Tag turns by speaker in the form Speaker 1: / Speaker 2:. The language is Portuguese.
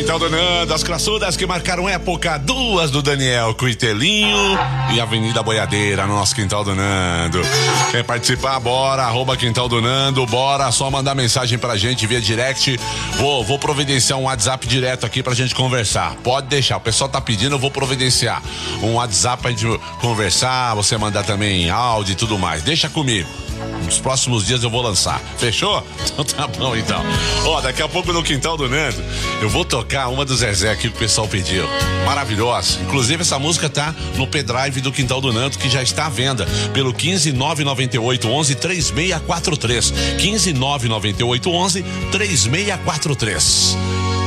Speaker 1: Quintal do Nando, as classudas que marcaram época, duas do Daniel Cuitelinho e Avenida Boiadeira, no nosso Quintal do Nando. Quer participar? Bora, @Quintal do Nando, bora, só mandar mensagem pra gente via direct. Vou providenciar um WhatsApp direto aqui pra gente conversar. Pode deixar, o pessoal tá pedindo, eu vou providenciar um WhatsApp pra gente conversar, você mandar também áudio e tudo mais. Deixa comigo. Nos próximos dias eu vou lançar. Fechou? Então tá bom, então. Daqui a pouco no Quintal do Nando eu vou tocar uma do Zezé aqui que o pessoal pediu. Maravilhosa. Inclusive essa música tá no pendrive do Quintal do Nando, que já está à venda pelo 15998113643. 15998113643.